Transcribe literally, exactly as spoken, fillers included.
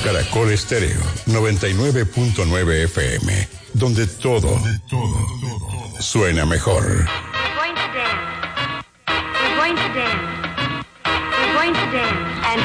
Caracol Estéreo noventa y nueve punto nueve F M, donde todo, donde todo, todo suena mejor. We're going to dance. We're going to dance. We're going to dance. And